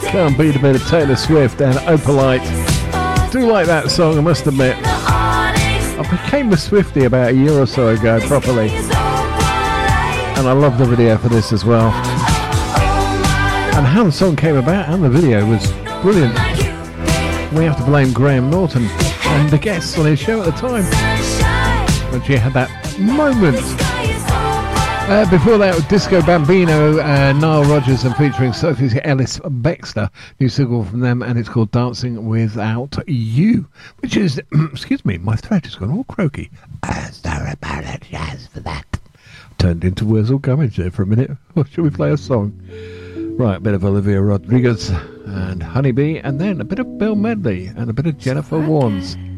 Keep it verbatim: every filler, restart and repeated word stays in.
Can't beat a bit of Taylor Swift and Opalite. Do like that song, I must admit. I became a Swiftie about a year or so ago, properly. And I love the video for this as well. And how the song came about and the video was brilliant. We have to blame Graham Norton and the guests on his show at the time, when she had that moment. Uh, before that, Disco Bambino, uh, Nile Rodgers, and featuring Sophie Ellis Bextor. New single from them, and it's called Dancing Without You, which is, excuse me, my throat has gone all croaky. I sorry apologise for that. Turned into Wurzel Gummidge there for a minute. Or should we play a song? Right, a bit of Olivia Rodriguez and Honeybee, and then a bit of Bill Medley and a bit of Jennifer Warnes.